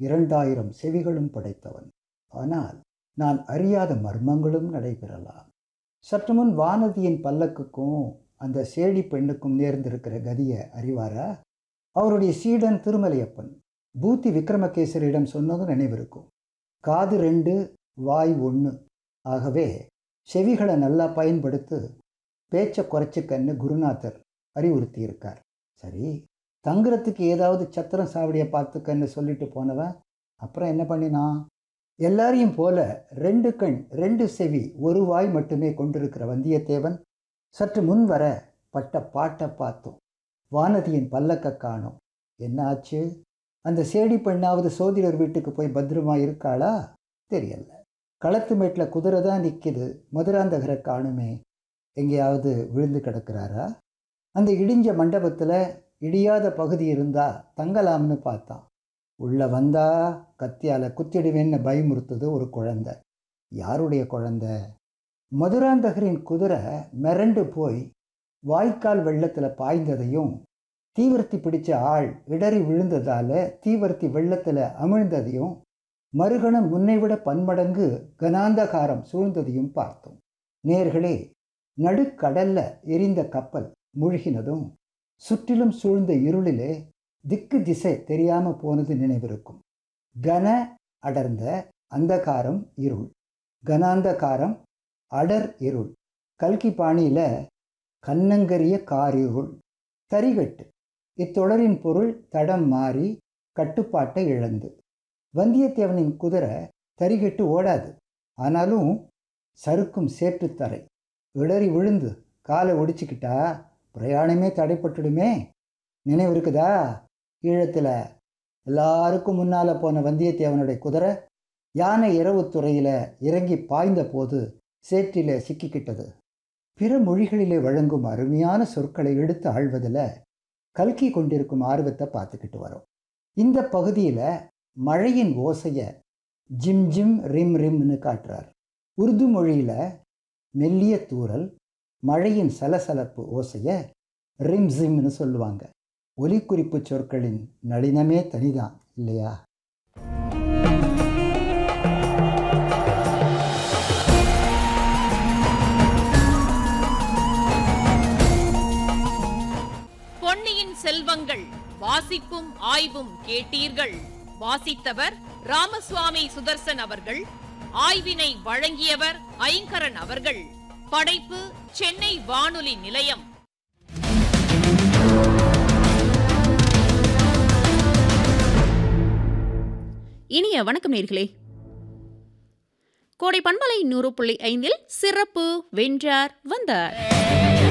2000 செவிகளும் படைத்தவன். ஆனால் நான் அறியாத மர்மங்களும் நடைபெறலாம். சற்று முன் வானதியின் பல்லக்குக்கும் அந்த சேடி பெண்ணுக்கும் நேர்ந்திருக்கிற கதியை அறிவாரா? அவருடைய சீடன் திருமலையப்பன் பூத்தி விக்ரமகேசரியிடம் சொன்னதும் நினைவிருக்கும். காது 2 வாய் 1. ஆகவே செவிகளை நல்லா பயன்படுத்து, பேச்சை குறைச்சிக்கன்னு குருநாதர் அறிவுறுத்தி இருக்கார். சரி, தங்குறதுக்கு ஏதாவது சத்திரம் சாவடியை பார்த்துக்கன்னு சொல்லிட்டு போனவன் அப்புறம் என்ன பண்ணினான்? எல்லாரையும் போல 2 கண் 2 செவி 1 வாய் மட்டுமே கொண்டிருக்கிற வந்தியத்தேவன் சற்று முன் வர பட்ட பாட்டை பார்த்தோம். வானதியின் பல்லக்க காணோம். என்ன ஆச்சு? அந்த சேடி பெண்ணாவது சோதிடர் வீட்டுக்கு போய் பத்திரமா இருக்காளா? தெரியல. களத்து மேட்டில் குதிரை தான் நிற்கிது, மதுராந்தகரை காணுமே. எங்கேயாவது விழுந்து கிடக்கிறாரா? அந்த இடிஞ்ச மண்டபத்தில் இடியாத பகுதி இருந்தா தங்கலாம்னு பார்த்தான். உள்ள வந்தா கத்தியால் குத்திடுவேன்னு பயமுறுத்துது ஒரு குழந்தை. யாருடைய குழந்தை? மதுராந்தகரின் குதிரை மிரண்டு போய் வாய்க்கால் வெள்ளத்தில் பாய்ந்ததையும், தீவர்த்தி பிடிச்ச ஆள் இடறி விழுந்ததால தீவர்த்தி வெள்ளத்தில் அமிழ்ந்ததையும், மறுகணம் முன்னைவிட பன்மடங்கு கனாந்தகாரம் சூழ்ந்ததையும் பார்த்தோம். நேர்களே, நடுக்கடல்ல எரிந்த கப்பல் மூழ்கினதும் சுற்றிலும் சூழ்ந்த இருளிலே திக்கு திசை தெரியாம போனது நினைவிருக்கும். கன அடர்ந்த அந்தகாரம் இருள், கனாந்தகாரம் அடர் இருள். கல்கி பாணியில கண்ணங்கரிய காரிருள், தரிகட்டு. இத்தொடரின் பொருள் தடம் மாறி கட்டுப்பாட்டை இழந்து. வந்தியத்தேவனின் குதிரை தரிகட்டு ஓடாது. ஆனாலும் சறுக்கும் சேற்றுத்தரை. இடறி விழுந்து காலை ஒடிச்சுக்கிட்டா பிரயாணமே தடைப்பட்டுடுமே. நினைவு இருக்குதா? ஈழத்தில் எல்லாருக்கும் முன்னால் போன வந்தியத்தேவனுடைய குதிரை யானை இரவு துறையில் இறங்கி பாய்ந்த போது சேற்றிலே சிக்கிக்கிட்டது. பிற மொழிகளிலே வழங்கும் அருமையான சொற்களை எடுத்து ஆழ்வதில் கல்கி கொண்டிருக்கும் ஆர்வத்தை பார்த்துக்கிட்டு வரோம். இந்த பகுதியில் மழையின் ஓசையை ஜிம் ஜிம் ரிம் ரிம்னு காட்டுறார். உருது மொழியில் மெல்லிய தூறல், மழையின் சலசலப்பு ஓசையை ரிம் ஜிம்னு சொல்லுவாங்க. ஒலிக்குறிப்பு சொற்களின் நளினமே தனிதான் இல்லையா? பொன்னியின் செல்வங்கள் வாசிப்பும் ஆய்வும் கேட்டீர்கள். வாசித்தவர் ராமசுவாமி சுதர்சன் அவர்கள். ஆய்வினை வழங்கியவர் ஐங்கரன் அவர்கள். படைப்பு சென்னை வானொலி நிலையம். இனிய வணக்கம் நேயர்களே. கோடை பண்பலை 100.5 சிறப்பு வென்றார் வந்தார்.